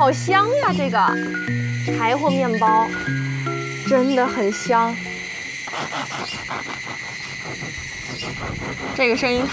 好香呀！这个柴火面包真的很香。这个声音